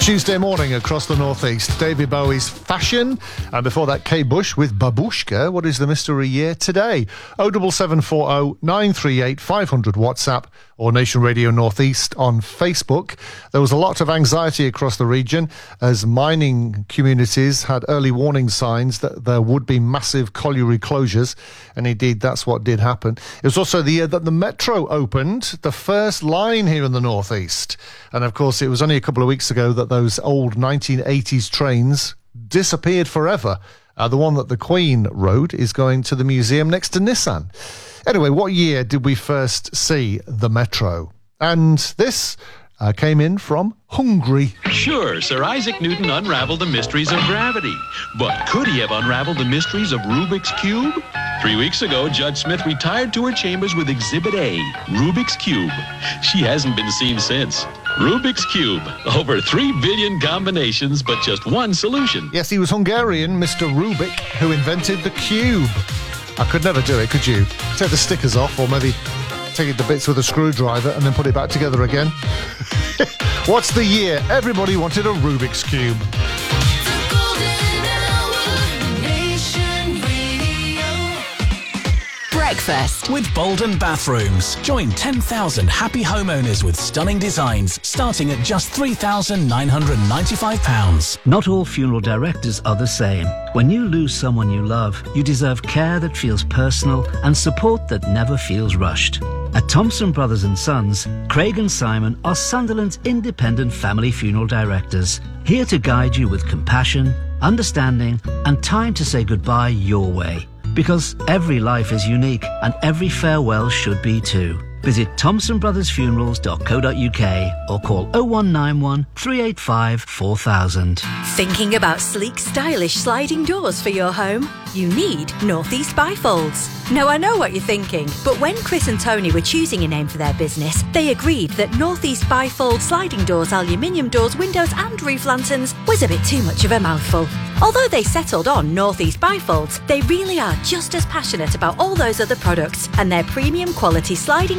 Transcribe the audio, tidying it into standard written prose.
Tuesday morning across the northeast. David Bowie's Fashion, and before that, Kate Bush with Babushka. What is the mystery year today? 07740 938 500 WhatsApp or Nation Radio Northeast on Facebook. There was a lot of anxiety across the region as mining communities had early warning signs that there would be massive colliery closures, and indeed that's what did happen. It was also the year that the Metro opened, the first line here in the northeast. And of course it was only a couple of weeks ago that those old 1980s trains disappeared forever. The one that the Queen rode is going to the museum next to Nissan. Anyway, what year did we first see the Metro? And this came in from Hungary. Sure, Sir Isaac Newton unraveled the mysteries of gravity. But could he have unraveled the mysteries of Rubik's Cube? 3 weeks ago, Judge Smith retired to her chambers with Exhibit A, Rubik's Cube. She hasn't been seen since. Rubik's Cube. Over 3 billion combinations, but just one solution. Yes, he was Hungarian, Mr. Rubik, who invented the cube. I could never do it, could you? Take the stickers off, or maybe take it to bits with a screwdriver and then put it back together again. What's the year everybody wanted a Rubik's Cube? Breakfast with Bolden Bathrooms. Join 10,000 happy homeowners with stunning designs starting at just £3,995. Not all funeral directors are the same. When you lose someone you love, you deserve care that feels personal and support that never feels rushed. At Thompson Brothers and Sons, Craig and Simon are Sunderland's independent family funeral directors, here to guide you with compassion, understanding and time to say goodbye your way. Because every life is unique and every farewell should be too. Visit thompsonbrothersfunerals.co.uk or call 0191 385 4000. Thinking about sleek, stylish sliding doors for your home? You need Northeast Bifolds. Now, I know what you're thinking, but when Chris and Tony were choosing a name for their business, they agreed that Northeast Bifold sliding doors, aluminium doors, windows and roof lanterns was a bit too much of a mouthful. Although they settled on Northeast Bifolds, they really are just as passionate about all those other products, and their premium quality sliding